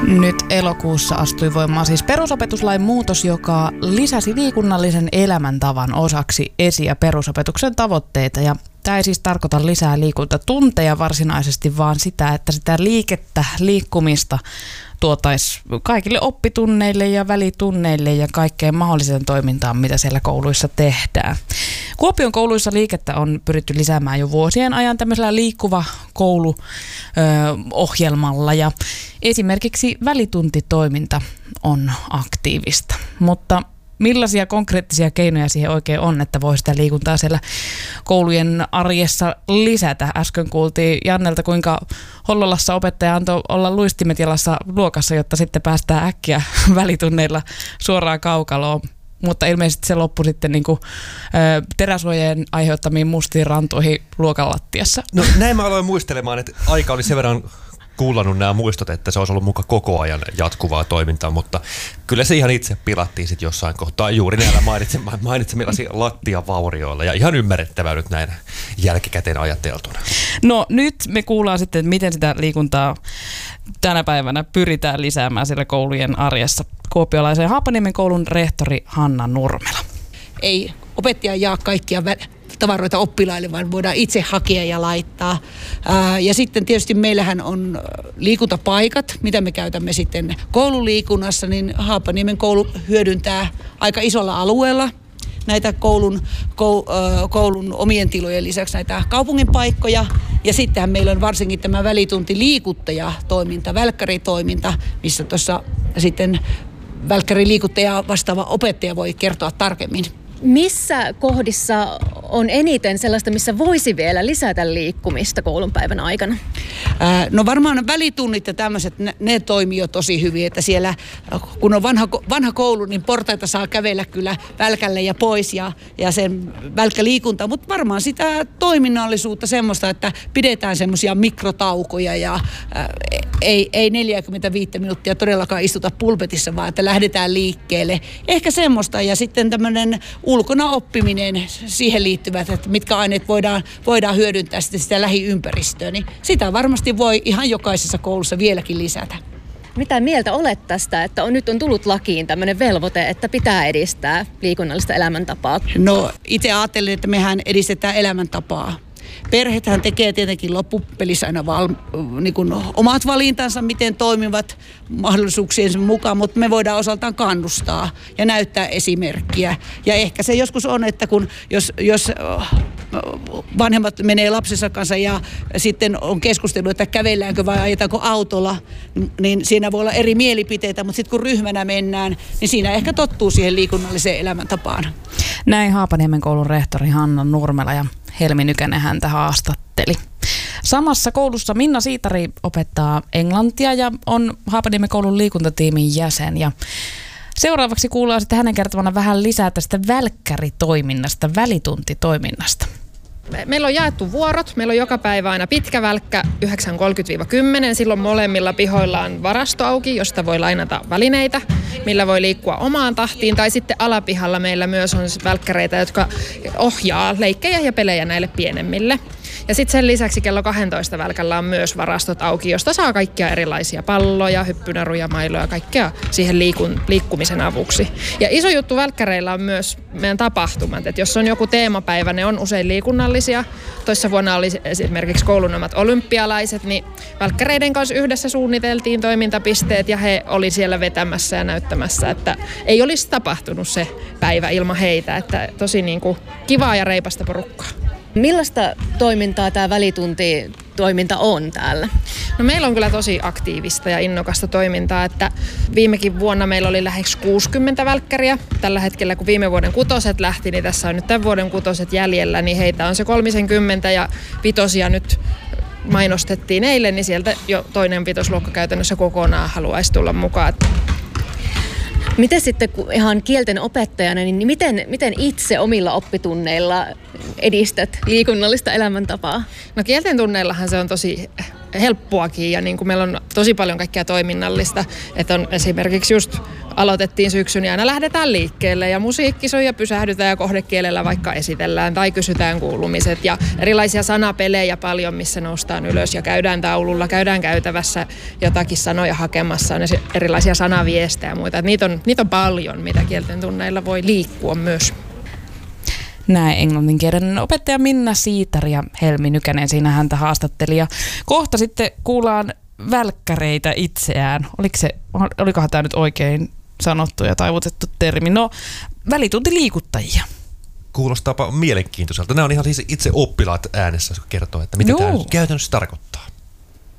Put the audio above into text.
Nyt elokuussa astui voimaan siis perusopetuslain muutos, joka lisäsi liikunnallisen elämäntavan osaksi esi- ja perusopetuksen tavoitteita. Ja tämä ei siis tarkoita lisää liikuntatunteja varsinaisesti, vaan sitä, että sitä liikkumista tuotaisiin kaikille oppitunneille ja välitunneille ja kaikkeen mahdolliseen toimintaan, mitä siellä kouluissa tehdään. Kuopion kouluissa liikettä on pyritty lisäämään jo vuosien ajan tämmöisellä liikkuva koulu ohjelmalla ja esimerkiksi välituntitoiminta on aktiivista, mutta millaisia konkreettisia keinoja siihen oikein on, että voi sitä liikuntaa siellä koulujen arjessa lisätä? Äsken kuultiin Jannelta, kuinka Hollolassa opettaja antoi olla luistimet jalassa luokassa, jotta sitten päästään äkkiä välitunneilla suoraan kaukaloon. Mutta ilmeisesti se loppui sitten niin kuin, teräsuojien aiheuttamiin mustiin rantoihin luokan lattiassa. No näin mä aloin muistelemaan, että aika oli sen verran kuullannut nämä muistot, että se olisi ollut muka koko ajan jatkuvaa toimintaa, mutta kyllä se ihan itse pilattiin sitten jossain kohtaa juuri näillä mainitsemillasi lattiavaurioilla ja ihan ymmärrettävää nyt näin jälkikäteen ajateltuna. No nyt me kuullaan sitten, että miten sitä liikuntaa tänä päivänä pyritään lisäämään siellä koulujen arjessa. Kuopiolaisen Haapaniemen koulun rehtori Hanna Nurmela. Ei opettaja jaa kaikkia tavaroita oppilaille, vaan voidaan itse hakea ja laittaa. Ja sitten tietysti meillähän on liikuntapaikat, mitä me käytämme sitten koululiikunnassa, niin Haapaniemen koulu hyödyntää aika isolla alueella näitä koulun omien tilojen lisäksi näitä kaupungin paikkoja. Ja sittenhän meillä on varsinkin tämä välituntiliikuttajatoiminta, välkkäritoiminta, missä tuossa sitten välkkäriliikuttaja vastaava opettaja voi kertoa tarkemmin. Missä kohdissa on eniten sellaista, missä voisi vielä lisätä liikkumista koulunpäivän aikana? No varmaan välitunnit ja tämmöiset, ne toimii jo tosi hyvin, että siellä kun on vanha koulu, niin portaita saa kävellä kyllä välkälle ja pois ja sen välkkäliikunta, mutta varmaan sitä toiminnallisuutta semmoista, että pidetään semmoisia mikrotaukoja ja ei 45 minuuttia todellakaan istuta pulpetissa, vaan että lähdetään liikkeelle. Ehkä semmoista ja sitten tämmöinen ulkona oppiminen, siihen liittyvät, että mitkä aineet voidaan hyödyntää sitä lähiympäristöä, niin sitä varmasti voi ihan jokaisessa koulussa vieläkin lisätä. Mitä mieltä olet tästä, että nyt on tullut lakiin tämmöinen velvoite, että pitää edistää liikunnallista elämäntapaa? No itse ajattelen, että mehän edistetään elämäntapaa. Perheethän tekee tietenkin loppupelissä aina niin kuin omat valintansa, miten toimivat mahdollisuuksiensa mukaan, mutta me voidaan osaltaan kannustaa ja näyttää esimerkkiä. Ja ehkä se joskus on, että jos vanhemmat menee lapsensa kanssa ja sitten on keskustelu, että kävelläänkö vai ajetaanko autolla, niin siinä voi olla eri mielipiteitä, mutta sitten kun ryhmänä mennään, niin siinä ehkä tottuu siihen liikunnalliseen elämäntapaan. Näin Haapaniemen koulun rehtori Hanna Nurmela ja Helmi Nykänen häntä haastatteli. Samassa koulussa Minna Siitari opettaa englantia ja on Haapaniemen koulun liikuntatiimin jäsen. Ja seuraavaksi kuullaan sitten hänen kertomana vähän lisää tästä välkkäritoiminnasta, välituntitoiminnasta. Meillä on jaettu vuorot. Meillä on joka päivä aina pitkä välkkä 9.30–10. Silloin molemmilla pihoilla on varasto auki, josta voi lainata välineitä, millä voi liikkua omaan tahtiin. Tai sitten alapihalla meillä myös on välkkäreitä, jotka ohjaa leikkejä ja pelejä näille pienemmille. Ja sitten sen lisäksi kello 12 välkällä on myös varastot auki, josta saa kaikkia erilaisia palloja, hyppynaruja, mailoja, kaikkea siihen liikkumisen avuksi. Ja iso juttu välkkäreillä on myös meidän tapahtumat. Et jos on joku teemapäivä, ne on usein liikunnallisia. Toissa vuonna oli esimerkiksi koulun omat olympialaiset, niin välkkäreiden kanssa yhdessä suunniteltiin toimintapisteet ja he oli siellä vetämässä ja näyttämässä, että ei olisi tapahtunut se päivä ilman heitä. Että tosi niin kuin kivaa ja reipasta porukkaa. Millaista toimintaa tämä välituntitoiminta on täällä? No meillä on kyllä tosi aktiivista ja innokasta toimintaa, että viimekin vuonna meillä oli lähes 60 välkkäriä. Tällä hetkellä kun viime vuoden kutoset lähti, niin tässä on nyt tämän vuoden kutoset jäljellä, niin heitä on se 30 ja vitosia nyt mainostettiin eilen, niin sieltä jo toinen vitosluokka käytännössä kokonaan haluaisi tulla mukaan. Miten sitten ihan kielten opettajana, niin miten itse omilla oppitunneilla edistät liikunnallista elämäntapaa? No kielten tunneillahan se on tosi helppoakin ja niin kuin meillä on tosi paljon kaikkea toiminnallista, että on esimerkiksi just aloitettiin syksyn ja aina lähdetään liikkeelle ja musiikki soi ja pysähdytään ja kohdekielellä vaikka esitellään tai kysytään kuulumiset ja erilaisia sanapelejä paljon, missä noustaan ylös ja käydään taululla, käydään käytävässä jotakin sanoja hakemassa, on erilaisia sanaviestejä ja muita. Että niitä on paljon, mitä kielten tunneilla voi liikkua myös. Näin englanninkielinen opettaja Minna Siitari ja Helmi Nykänen siinä häntä haastatteli. Ja kohta sitten kuullaan välkkäreitä itseään. Olikohan tämä nyt oikein sanottu ja taivutettu termi? No, välituntiliikuttajia. Kuulostaapa mielenkiintoiselta. Nämä on ihan siis itse oppilaat äänessä, jotka kertoo, että mitä tämä nyt käytännössä tarkoittaa.